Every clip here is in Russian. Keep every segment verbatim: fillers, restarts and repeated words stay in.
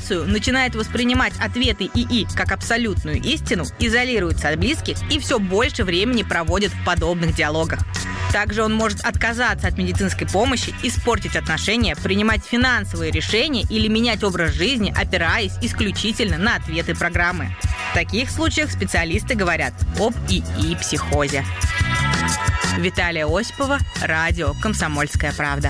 ситуацию, начинает воспринимать ответы ИИ как абсолютную истину, изолируется от близких и все больше времени проводит в подобных диалогах. Также он может отказаться от медицинской помощи, испортить отношения, принимать финансовые решения или менять образ жизни, опираясь исключительно на ответы программы. В таких случаях специалисты говорят об ИИ-психозе. Виталия Осипова, радио «Комсомольская правда».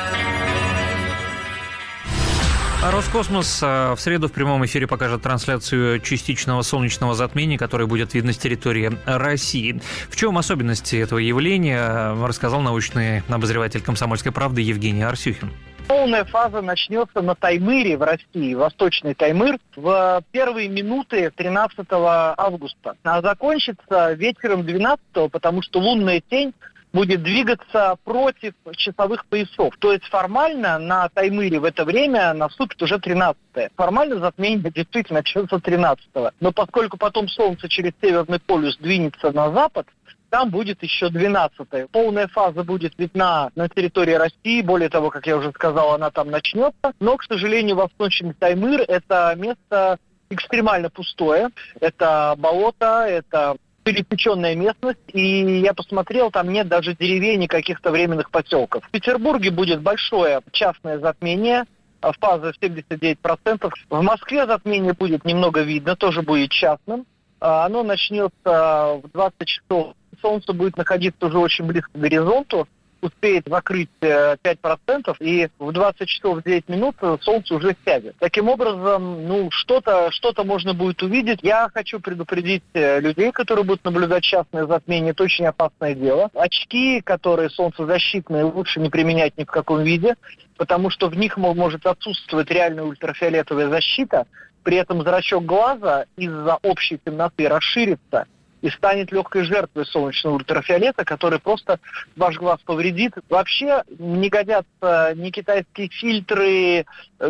Роскосмос в среду в прямом эфире покажет трансляцию частичного солнечного затмения, которое будет видно с территории России. В чем особенности этого явления, рассказал научный обозреватель «Комсомольской правды» Евгений Арсюхин. Полная фаза начнется на Таймыре в России, восточный Таймыр, в первые минуты тринадцатого августа. А закончится вечером двенадцатого, потому что лунная тень будет двигаться против часовых поясов. То есть формально на Таймыре в это время наступит уже тринадцатое. Формально затмение действительно начнется тринадцатого. Но поскольку потом Солнце через Северный полюс двинется на запад, там будет еще двенадцатое. Полная фаза будет видна на территории России. Более того, как я уже сказал, она там начнется. Но, к сожалению, восточный Таймыр – это место экстремально пустое. Это болото, это пересеченная местность, и я посмотрел, там нет даже деревень и каких-то временных поселков. В Петербурге будет большое частное затмение, фаза семьдесят девять процентов. В Москве затмение будет немного видно, тоже будет частным. Оно начнется в двадцать часов. Солнце будет находиться уже очень близко к горизонту, успеет закрыть пять процентов, и в двадцать часов девять минут Солнце уже сядет. Таким образом, ну, что-то, что-то можно будет увидеть. Я хочу предупредить людей, которые будут наблюдать частное затмение. Это очень опасное дело. Очки, которые солнцезащитные, лучше не применять ни в каком виде, потому что в них может отсутствовать реальная ультрафиолетовая защита. При этом зрачок глаза из-за общей темноты расширится и станет легкой жертвой солнечного ультрафиолета, который просто ваш глаз повредит. Вообще не годятся ни китайские фильтры,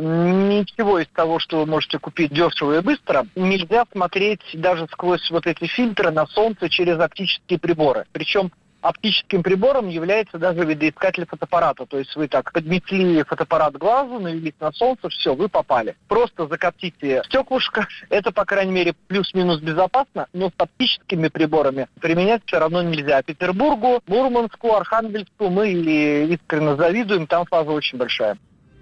ничего из того, что вы можете купить дешево и быстро. Нельзя смотреть даже сквозь вот эти фильтры на солнце через оптические приборы. Причем оптическим прибором является даже видоискатель фотоаппарата. То есть вы так поднесли фотоаппарат к глазу, навелись на солнце, все, вы попали. Просто закоптите стеклышко. Это, по крайней мере, плюс-минус безопасно, но с оптическими приборами применять все равно нельзя. Петербургу, Мурманску, Архангельску мы искренне завидуем, там фаза очень большая.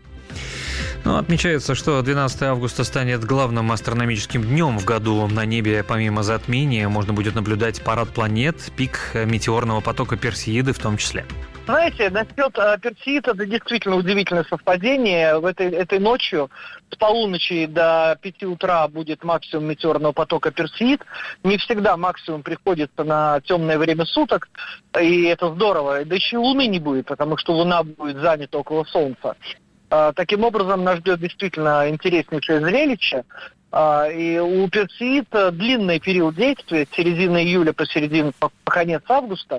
Ну, отмечается, что двенадцатого августа станет главным астрономическим днем в году. На небе, помимо затмения, можно будет наблюдать парад планет, пик метеорного потока Персеиды в том числе. Знаете, насчет э, Персеид, это действительно удивительное совпадение. В этой, этой ночью с полуночи до пяти утра будет максимум метеорного потока Персеид. Не всегда максимум приходится на темное время суток, и это здорово. Да еще Луны не будет, потому что Луна будет занята около Солнца. Таким образом, нас ждет действительно интереснейшее зрелище. И у Персеид длинный период действия, с середины июля по середину, по конец августа,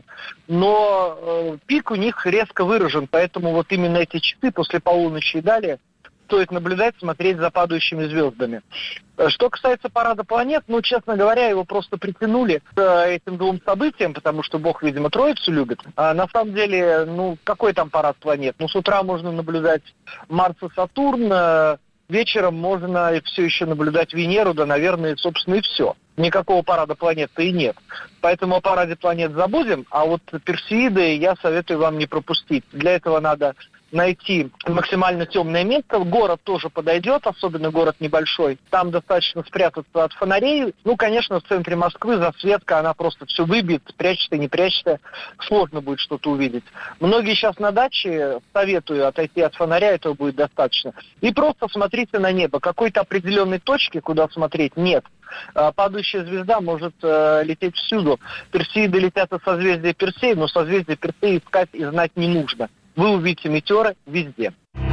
но пик у них резко выражен, поэтому вот именно эти часы после полуночи и далее стоит наблюдать, смотреть за падающими звездами. Что касается парада планет, ну, честно говоря, его просто притянули к этим двум событиям, потому что Бог, видимо, Троицу любит. А на самом деле, ну, какой там парад планет? Ну, с утра можно наблюдать Марс и Сатурн, вечером можно все еще наблюдать Венеру, да, наверное, собственно, и все. Никакого парада планет-то и нет. Поэтому о параде планет забудем, а вот Персеиды я советую вам не пропустить. Для этого надо найти максимально темное место. Город тоже подойдет, особенно город небольшой. Там достаточно спрятаться от фонарей. Ну, конечно, в центре Москвы засветка, она просто все выбьет, прячется, не прячется. Сложно будет что-то увидеть. Многие сейчас на даче, советую отойти от фонаря, этого будет достаточно. И просто смотрите на небо. Какой-то определенной точки, куда смотреть, нет. Падающая звезда может э, лететь всюду. Персеиды летят от созвездия Персей, но созвездие Персей искать и знать не нужно. Вы увидите метеоры везде.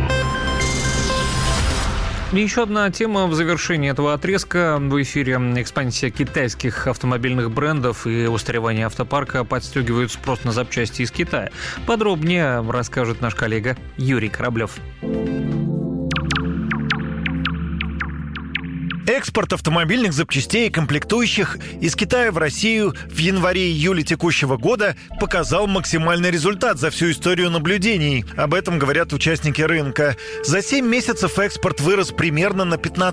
И еще одна тема в завершении этого отрезка. В эфире экспансия китайских автомобильных брендов и устаревание автопарка подстегивают спрос на запчасти из Китая. Подробнее расскажет наш коллега Юрий Кораблев. Экспорт автомобильных запчастей и комплектующих из Китая в Россию в январе-июле текущего года показал максимальный результат за всю историю наблюдений. Об этом говорят участники рынка. За семь месяцев экспорт вырос примерно на пятнадцать